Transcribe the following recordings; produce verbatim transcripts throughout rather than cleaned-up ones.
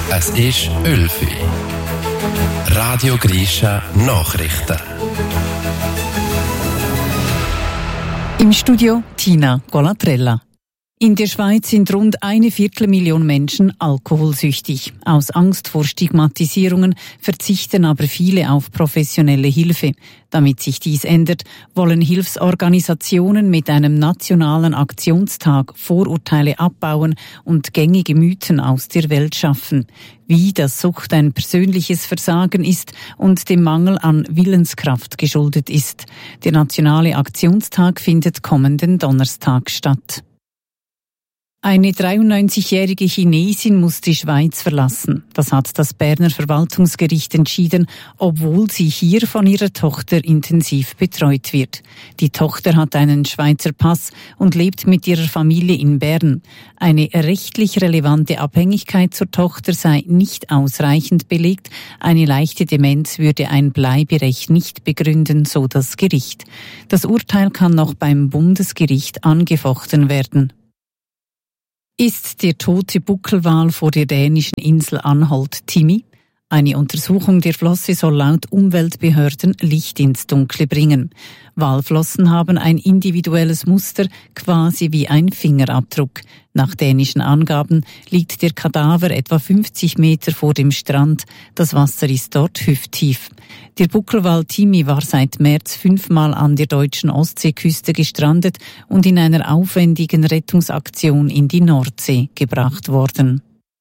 Es ist elf Uhr. Radio Grisha Nachrichten. Im Studio Tina Golatrella. In der Schweiz sind rund eine Viertelmillion Menschen alkoholsüchtig. Aus Angst vor Stigmatisierungen verzichten aber viele auf professionelle Hilfe. Damit sich dies ändert, wollen Hilfsorganisationen mit einem nationalen Aktionstag Vorurteile abbauen und gängige Mythen aus der Welt schaffen. Wie das Sucht ein persönliches Versagen ist und dem Mangel an Willenskraft geschuldet ist. Der nationale Aktionstag findet kommenden Donnerstag statt. Eine dreiundneunzigjährige Chinesin muss die Schweiz verlassen. Das hat das Berner Verwaltungsgericht entschieden, obwohl sie hier von ihrer Tochter intensiv betreut wird. Die Tochter hat einen Schweizer Pass und lebt mit ihrer Familie in Bern. Eine rechtlich relevante Abhängigkeit zur Tochter sei nicht ausreichend belegt. Eine leichte Demenz würde ein Bleiberecht nicht begründen, so das Gericht. Das Urteil kann noch beim Bundesgericht angefochten werden. Ist der tote Buckelwal vor der dänischen Insel Anholt Timmy? Eine Untersuchung der Flosse soll laut Umweltbehörden Licht ins Dunkle bringen. Walflossen haben ein individuelles Muster, quasi wie ein Fingerabdruck. Nach dänischen Angaben liegt der Kadaver etwa fünfzig Meter vor dem Strand. Das Wasser ist dort hüfttief. Der Buckelwal Timmy war seit März fünfmal an der deutschen Ostseeküste gestrandet und in einer aufwendigen Rettungsaktion in die Nordsee gebracht worden.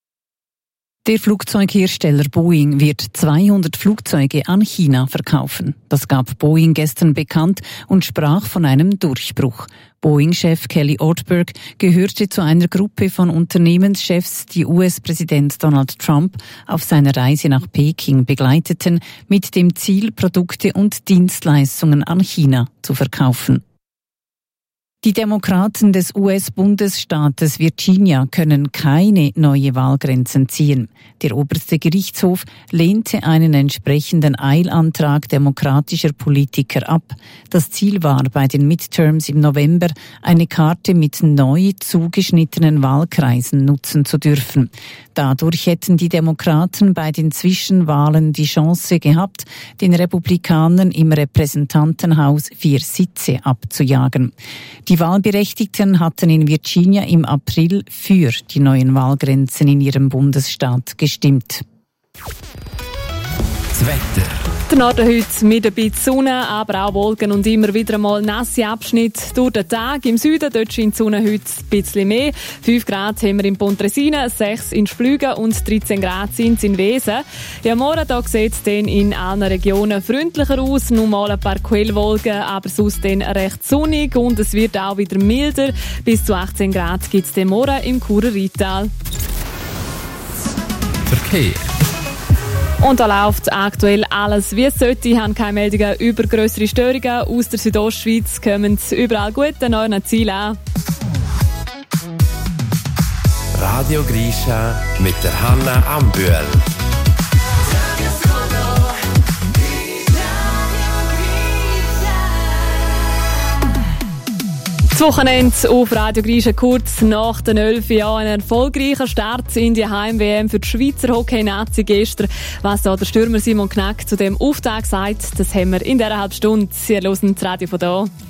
Der Flugzeughersteller Boeing wird zweihundert Flugzeuge an China verkaufen. Das gab Boeing gestern bekannt und sprach von einem Durchbruch. Boeing-Chef Kelly Ortberg gehörte zu einer Gruppe von Unternehmenschefs, die U S-Präsident Donald Trump auf seiner Reise nach Peking begleiteten, mit dem Ziel, Produkte und Dienstleistungen an China zu verkaufen. Die Demokraten des U S-Bundesstaates Virginia können keine neue Wahlgrenzen ziehen. Der oberste Gerichtshof lehnte einen entsprechenden Eilantrag demokratischer Politiker ab. Das Ziel war, bei den Midterms im November eine Karte mit neu zugeschnittenen Wahlkreisen nutzen zu dürfen. Dadurch hätten die Demokraten bei den Zwischenwahlen die Chance gehabt, den Republikanern im Repräsentantenhaus vier Sitze abzujagen. Die Wahlberechtigten hatten in Virginia im April für die neuen Wahlgrenzen in ihrem Bundesstaat gestimmt. Das Wetter. Der Norden heute mit ein bisschen Sonne, aber auch Wolken und immer wieder mal nasse Abschnitte durch den Tag. Im Süden dort scheint die Sonne heute ein bisschen mehr. fünf Grad haben wir in Pontresina, sechs in Splügen und dreizehn Grad sind es in Wesen. Ja, morgen sieht es dann in allen Regionen freundlicher aus. Nur mal ein paar Quellwolken, aber sonst dann recht sonnig und es wird auch wieder milder. Bis zu achtzehn Grad gibt es dann morgen im Churer Rheintal. Verkehr. Und da läuft aktuell alles wie es sollte. Ich habe keine Meldungen über grössere Störungen. Aus der Südostschweiz kommen überall gut an neuen Zielen an. Radio Grisha mit der Hanna Ambühl. Das Wochenende auf Radio Grisha kurz nach den elf Jahren ein erfolgreicher Start in die Heim-W M für die Schweizer Hockey-Nazi gestern. Was da der Stürmer Simon Knack zu dem Auftakt sagt, das haben wir in dieser halben Stunde. Ihr hört das Radio von da.